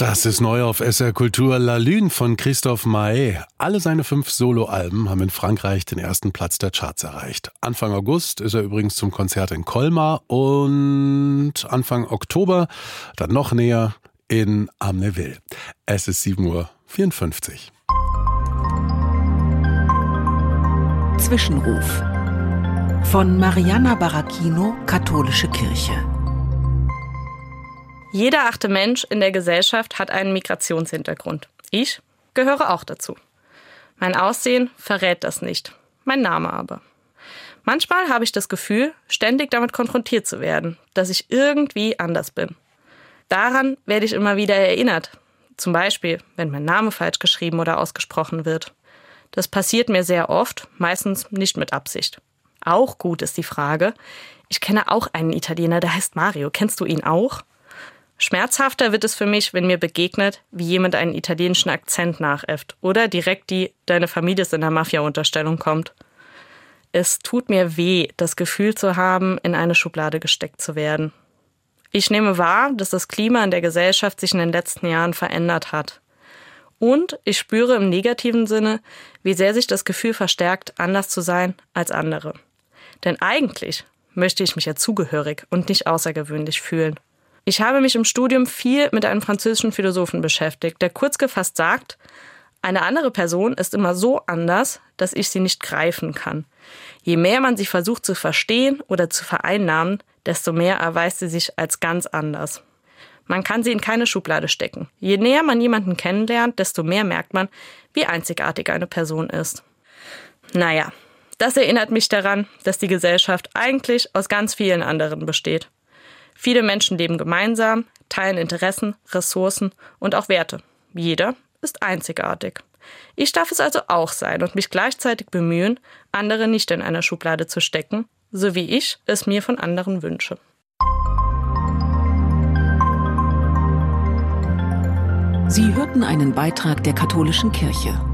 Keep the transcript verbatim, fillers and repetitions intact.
Das ist neu auf S R Kultur, La Lune von Christophe Maé. Alle seine fünf Soloalben haben in Frankreich den ersten Platz der Charts erreicht. Anfang August ist er übrigens zum Konzert in Colmar und Anfang Oktober, dann noch näher, in Amnéville. Es ist sieben Uhr vierundfünfzig. Zwischenruf von Mariana Baracchino, Katholische Kirche. Jeder achte Mensch in der Gesellschaft hat einen Migrationshintergrund. Ich gehöre auch dazu. Mein Aussehen verrät das nicht, mein Name aber. Manchmal habe ich das Gefühl, ständig damit konfrontiert zu werden, dass ich irgendwie anders bin. Daran werde ich immer wieder erinnert. Zum Beispiel, wenn mein Name falsch geschrieben oder ausgesprochen wird. Das passiert mir sehr oft, meistens nicht mit Absicht. Auch gut ist die Frage, ich kenne auch einen Italiener, der heißt Mario. Kennst du ihn auch? Schmerzhafter wird es für mich, wenn mir begegnet, wie jemand einen italienischen Akzent nachäfft oder direkt die »Deine Familie ist in der Mafia«-Unterstellung kommt. Es tut mir weh, das Gefühl zu haben, in eine Schublade gesteckt zu werden. Ich nehme wahr, dass das Klima in der Gesellschaft sich in den letzten Jahren verändert hat. Und ich spüre im negativen Sinne, wie sehr sich das Gefühl verstärkt, anders zu sein als andere. Denn eigentlich möchte ich mich ja zugehörig und nicht außergewöhnlich fühlen. Ich habe mich im Studium viel mit einem französischen Philosophen beschäftigt, der kurz gefasst sagt, eine andere Person ist immer so anders, dass ich sie nicht greifen kann. Je mehr man sie versucht zu verstehen oder zu vereinnahmen, desto mehr erweist sie sich als ganz anders. Man kann sie in keine Schublade stecken. Je näher man jemanden kennenlernt, desto mehr merkt man, wie einzigartig eine Person ist. Naja, das erinnert mich daran, dass die Gesellschaft eigentlich aus ganz vielen anderen besteht. Viele Menschen leben gemeinsam, teilen Interessen, Ressourcen und auch Werte. Jeder ist einzigartig. Ich darf es also auch sein und mich gleichzeitig bemühen, andere nicht in eine Schublade zu stecken, so wie ich es mir von anderen wünsche. Sie hörten einen Beitrag der Katholischen Kirche.